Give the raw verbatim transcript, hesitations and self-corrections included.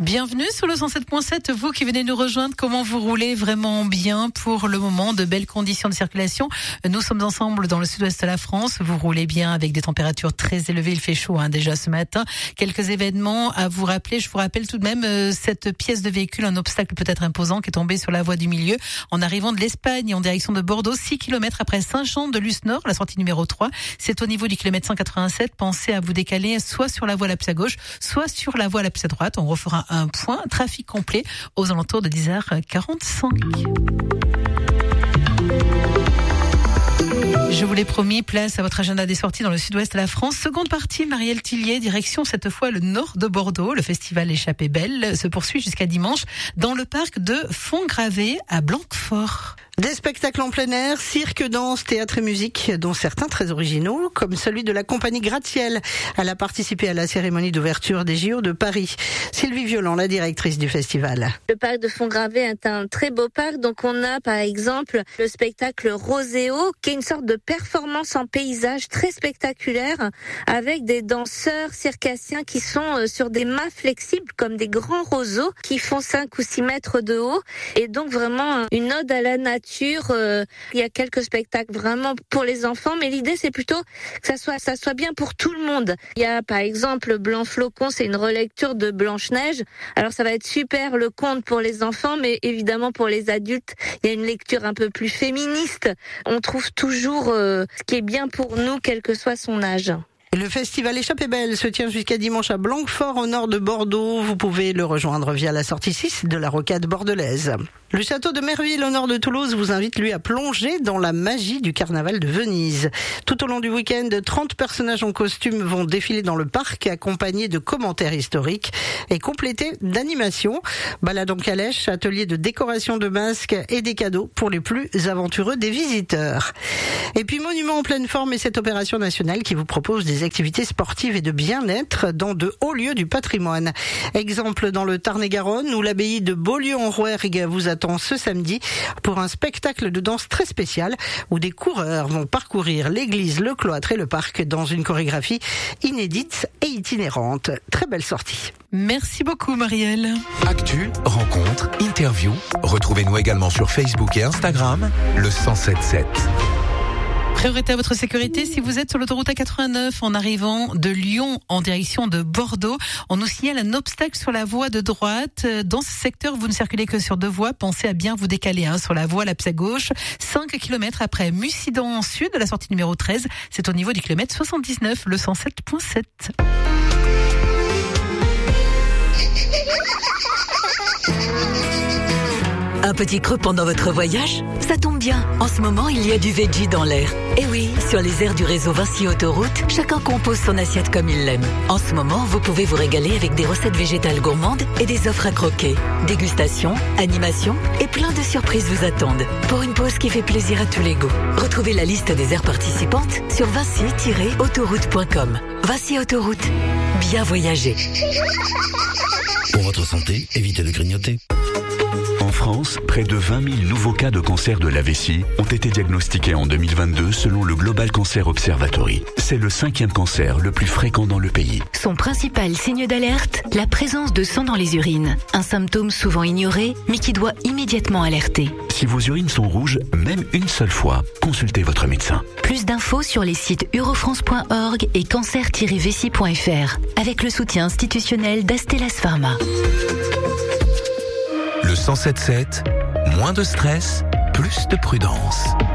Bienvenue sur le cent sept point sept, vous qui venez nous rejoindre, comment vous roulez vraiment bien pour le moment, de belles conditions de circulation. Nous sommes ensemble dans le sud-ouest de la France, vous roulez bien avec des températures très élevées, il fait chaud hein, déjà ce matin. Quelques événements à vous rappeler, je vous rappelle tout de même euh, cette pièce de véhicule, un obstacle peut-être imposant qui est tombé sur la voie du milieu en arrivant de l'Espagne en direction de Bordeaux, six kilomètres après Saint-Jean-de-Luz-Nord, la sortie numéro trois. C'est au niveau du kilomètre cent quatre-vingt-sept, pensez à vous décaler soit sur la voie la plus à gauche, soit sur la voie la plus à droite. On refera un point, trafic complet aux alentours de dix heures quarante-cinq. Je vous l'ai promis, place à votre agenda des sorties dans le sud-ouest de la France. Seconde partie, Marielle Tillier, direction cette fois le nord de Bordeaux. Le festival Échappée Belle se poursuit jusqu'à dimanche dans le parc de Fontgravé à Blanquefort. Des spectacles en plein air, cirque, danse, théâtre et musique, dont certains très originaux, comme celui de la compagnie Gratte-Ciel. Elle a participé à la cérémonie d'ouverture des J O de Paris. Sylvie Violent, la directrice du festival. Le parc de Fontgravé est un très beau parc. Donc on a par exemple le spectacle Roséo, qui est une sorte de performance en paysage très spectaculaire, avec des danseurs circassiens qui sont sur des mâts flexibles, comme des grands roseaux, qui font cinq ou six mètres de haut. Et donc vraiment une ode à la nature. Euh, il y a quelques spectacles vraiment pour les enfants, mais l'idée c'est plutôt que ça soit ça soit bien pour tout le monde. Il y a par exemple Blanc Flocon, c'est une relecture de Blanche-Neige. Alors ça va être super le conte pour les enfants, mais évidemment pour les adultes, il y a une lecture un peu plus féministe. On trouve toujours euh, ce qui est bien pour nous, quel que soit son âge. Le festival Échappée Belle se tient jusqu'à dimanche à Blanquefort, au nord de Bordeaux. Vous pouvez le rejoindre via la sortie six de la rocade bordelaise. Le château de Merville, au nord de Toulouse, vous invite, lui, à plonger dans la magie du carnaval de Venise. Tout au long du week-end, trente personnages en costume vont défiler dans le parc, accompagnés de commentaires historiques et complétés d'animations. Balade en calèche, atelier de décoration de masques et des cadeaux pour les plus aventureux des visiteurs. Et puis, Monument en pleine forme est cette opération nationale qui vous propose des activités sportives et de bien-être dans de hauts lieux du patrimoine. Exemple dans le Tarn-et-Garonne, où l'abbaye de Beaulieu-en-Rouergue vous attend ce samedi pour un spectacle de danse très spécial où des coureurs vont parcourir l'église, le cloître et le parc dans une chorégraphie inédite et itinérante. Très belle sortie. Merci beaucoup Marielle. Actu, rencontres, interviews. Retrouvez-nous également sur Facebook et Instagram, le cent sept sept. Priorité à votre sécurité si vous êtes sur l'autoroute A quatre-vingt-neuf en arrivant de Lyon en direction de Bordeaux. On nous signale un obstacle sur la voie de droite. Dans ce secteur, vous ne circulez que sur deux voies. Pensez à bien vous décaler hein, sur la voie la plus à gauche. cinq kilomètres après Mussidan Sud, la sortie numéro treize. C'est au niveau du kilomètre soixante-dix-neuf, le cent sept point sept. Un petit creux pendant votre voyage? Ça tombe bien. En ce moment, il y a du veggie dans l'air. Et oui, sur les aires du réseau Vinci Autoroute, chacun compose son assiette comme il l'aime. En ce moment, vous pouvez vous régaler avec des recettes végétales gourmandes et des offres à croquer. Dégustation, animation et plein de surprises vous attendent. Pour une pause qui fait plaisir à tous les goûts. Retrouvez la liste des aires participantes sur vinci tiret autoroute point com. Vinci Autoroute. Bien voyager. Pour votre santé, évitez de grignoter. En France, près de vingt mille nouveaux cas de cancer de la vessie ont été diagnostiqués en deux mille vingt-deux selon le Global Cancer Observatory. C'est le cinquième cancer le plus fréquent dans le pays. Son principal signe d'alerte, la présence de sang dans les urines. Un symptôme souvent ignoré, mais qui doit immédiatement alerter. Si vos urines sont rouges, même une seule fois, consultez votre médecin. Plus d'infos sur les sites eurofrance point org et cancer tiret vessie point f r avec le soutien institutionnel d'Astellas Pharma. Le cent sept sept, moins de stress, plus de prudence.